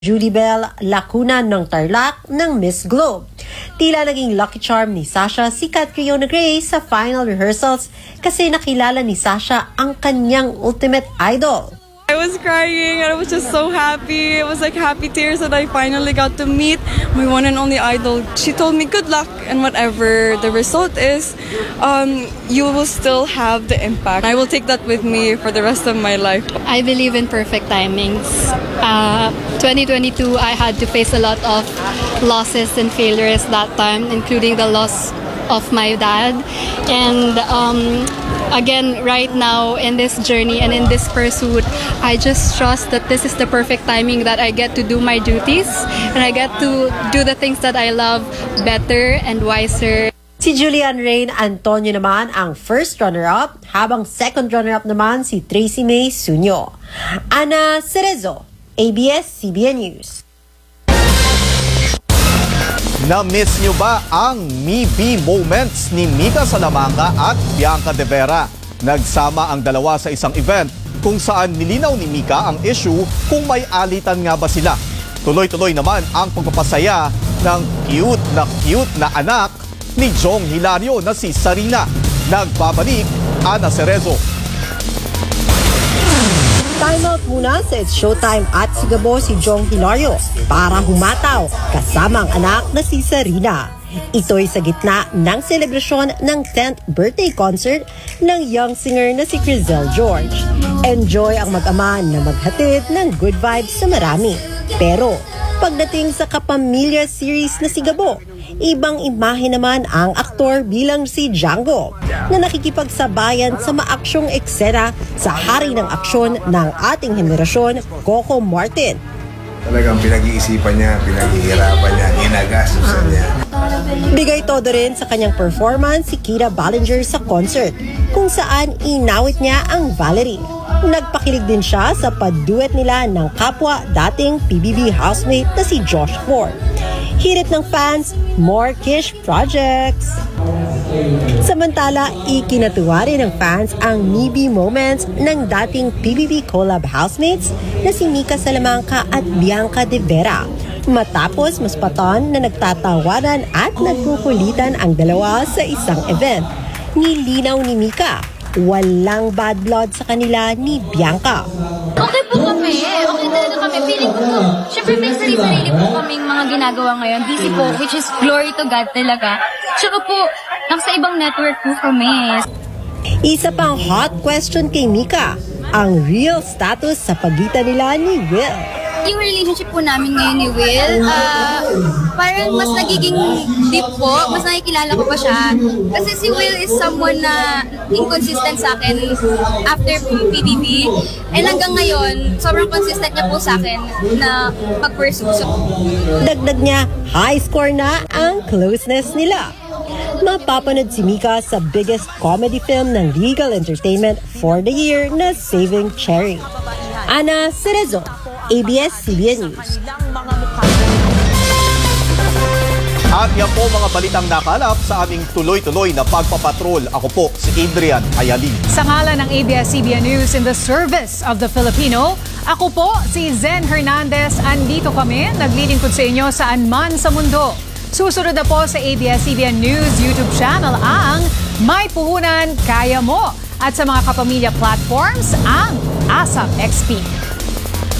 Julibel Lacuna ng Tarlac ng Miss Globe. Tila naging lucky charm ni Sasha si Catriona Gray sa final rehearsals kasi nakilala ni Sasha ang kanyang ultimate idol. I was crying and I was just so happy. It was like happy tears that I finally got to meet my one and only idol. She told me good luck and whatever the result is, you will still have the impact. I will take that with me for the rest of my life. I believe in perfect timings. 2022, I had to face a lot of losses and failures that time, including the loss of my dad. And again, right now in this journey and in this pursuit, I just trust that this is the perfect timing that I get to do my duties and I get to do the things that I love better and wiser. Si Julian Rain Antonio naman ang first runner-up, habang second runner-up naman si Tracy May Sunyo. Ana Cerezo, ABS-CBN News. Na-miss nyo ba ang MeBe moments ni Mika Salamanca at Bianca De Vera? Nagsama ang dalawa sa isang event kung saan nilinaw ni Mika ang issue kung may alitan nga ba sila. Tuloy-tuloy naman ang pagpapasaya ng cute na anak ni Jong Hilario na si Sarina. Nagbabalik, Ana Cerezo. Time out muna sa It's Showtime at sigabo si Jong Hilario para humataw kasama ang anak na si Sarina. Ito'y sa gitna ng selebrasyon ng 10th birthday concert ng young singer na si Crizel George. Enjoy ang mag-ama na maghatid ng good vibes sa marami. Pero pagdating sa kapamilya series na si Gabo, ibang imahe naman ang aktor bilang si Django na nakikipagsabayan sa maaksyong eksena sa hari ng aksyon ng ating henerasyon, Coco Martin. Talagang pinag-iisipan niya, pinaghihirapan niya, ginagastusan niya. Bigay todo rin sa kanyang performance si Kira Ballinger sa concert, kung saan inawit niya ang Valerie. Nagpakilig din siya sa pagduet nila ng kapwa dating PBB housemate na si Josh Ford. Hirit ng fans, more Kish projects. Samantala, ikinatuwa rin ng fans ang MeBe moments ng dating PBB collab housemates na si Mika Salamanca at Bianca De Vera. Matapos maspatan na nagtatawanan at nagkukulitan ang dalawa sa isang event. Nilinaw ni Mika, walang bad blood sa kanila ni Bianca. Okay po kami. Okay talaga kami. Feeling ko po, syempre may sarili po kaming mga ginagawa ngayon. Busy po, which is glory to God talaga. Tsaka po, nasa ibang network po kami. Isa pang hot question kay Mika, ang real status sa pagitan nila ni Will. Yung relationship po namin ngayon ni Will, parang mas nagiging deep po, mas nakikilala ko pa siya. Kasi si Will is someone na inconsistent sa akin after PBB. And hanggang ngayon, sobrang consistent niya po sa akin na pag-pursue. Dagdag niya, high score na ang closeness nila. Mapapanood si Mika sa biggest comedy film ng Regal Entertainment for the year na Saving Cherry. Ana Cerezo, ABS-CBN News. At yan po mga balitang nakalap sa aming tuloy-tuloy na pagpapatrol. Ako po si Adrian Ayali. Sa ngalan ng ABS-CBN News in the service of the Filipino, ako po si Zen Hernandez. Andito kami, naglilingkod sa inyo saan man sa mundo. Susunod na po sa ABS-CBN News YouTube channel ang May Puhunan, Kaya Mo. At sa mga kapamilya platforms, ang ASAP XP.